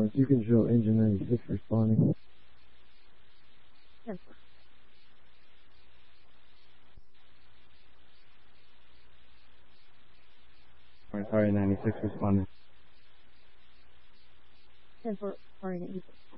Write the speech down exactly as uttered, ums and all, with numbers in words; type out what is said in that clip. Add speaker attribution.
Speaker 1: two control, engine ninety-six responding.
Speaker 2: ten
Speaker 1: Sorry, ninety-six responding.
Speaker 2: four, ten four, ninety-six.